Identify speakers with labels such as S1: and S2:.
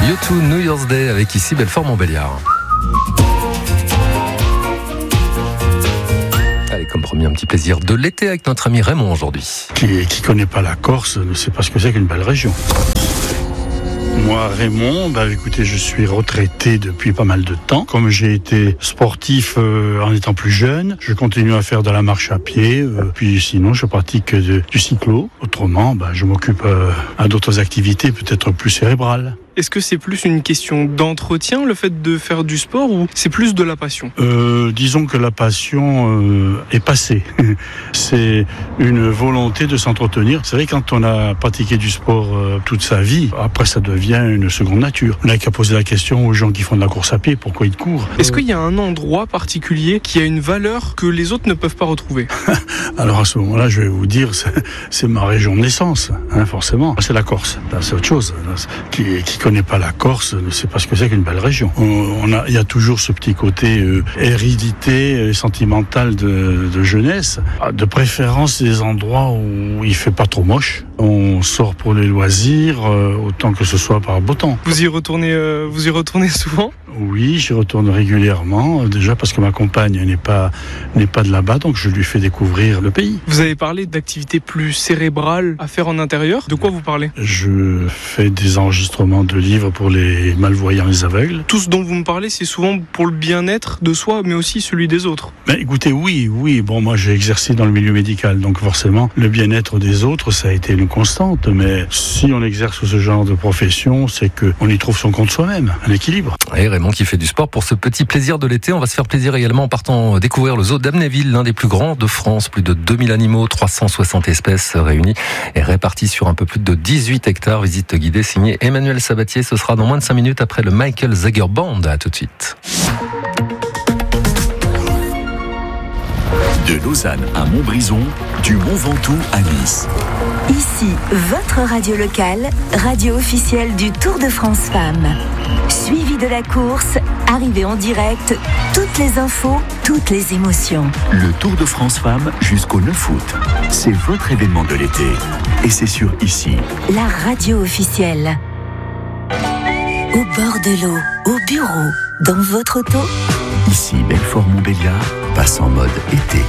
S1: U2 New Year's Day avec ici Belfort-Montbéliard. Allez, comme promis, un petit plaisir de l'été avec notre ami Raymond aujourd'hui.
S2: Qui connaît pas la Corse ne sait pas ce que c'est qu'une belle région. Moi, Raymond, écoutez, je suis retraité depuis pas mal de temps. Comme j'ai été sportif en étant plus jeune, je continue à faire de la marche à pied. Puis sinon, je pratique du cyclo. Autrement, je m'occupe à d'autres activités peut-être plus cérébrales.
S3: Est-ce que c'est plus une question d'entretien, le fait de faire du sport, ou c'est plus de la passion ?
S2: Disons que la passion est passée. C'est une volonté de s'entretenir. C'est vrai, quand on a pratiqué du sport toute sa vie, après ça devient une seconde nature. On n'a qu'à poser la question aux gens qui font de la course à pied, pourquoi ils courent.
S3: Est-ce qu'il y a un endroit particulier qui a une valeur que les autres ne peuvent pas retrouver ?
S2: Alors à ce moment-là, je vais vous dire, c'est ma région de naissance, forcément. C'est la Corse, là, c'est autre chose. Qui connaît pas la Corse ne sait pas ce que c'est qu'une belle région. Il y a toujours ce petit côté hérédité sentimentale de jeunesse, de préférence des endroits où il fait pas trop moche. On sort pour les loisirs, autant que ce soit par beau temps.
S3: Vous y retournez souvent ?
S2: Oui, j'y retourne régulièrement, déjà parce que ma compagne n'est pas de là-bas, donc je lui fais découvrir le pays.
S3: Vous avez parlé d'activités plus cérébrales à faire en intérieur. De quoi vous parlez ?
S2: Je fais des enregistrements de livres pour les malvoyants et les aveugles.
S3: Tout ce dont vous me parlez, c'est souvent pour le bien-être de soi, mais aussi celui des autres.
S2: Écoutez, oui. Bon, moi j'ai exercé dans le milieu médical, donc forcément, le bien-être des autres, ça a été une constante. Mais si on exerce ce genre de profession, c'est qu'on y trouve son compte soi-même, un équilibre.
S1: Et Raymond qui fait du sport pour ce petit plaisir de l'été. On va se faire plaisir également en partant découvrir le zoo d'Amnéville, l'un des plus grands de France. Plus de 2000 animaux, 360 espèces réunies et réparties sur un peu plus de 18 hectares. Visite guidée signée Emmanuel Sabatier. Ce sera dans moins de 5 minutes après le Michael Zager Band. À tout de suite.
S4: De Lausanne à Montbrison, du Mont Ventoux à Nice.
S5: Ici, votre radio locale, radio officielle du Tour de France Femmes. Suivi de la course, arrivée en direct, toutes les infos, toutes les émotions.
S4: Le Tour de France Femmes jusqu'au 9 août. C'est votre événement de l'été. Et c'est sur ici.
S5: La radio officielle. Au bord de l'eau, au bureau, dans votre auto.
S4: Ici, Belfort-Montbéliard passe en mode été.